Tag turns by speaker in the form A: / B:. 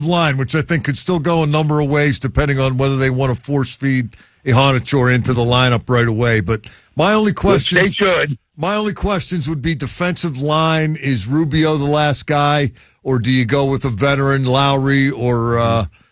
A: line, which I think could still go a number of ways depending on whether they want to force feed Ihanachour into the lineup right away. But my only questions, would be defensive line. Is Rubio the last guy, or do you go with a veteran, Lowry or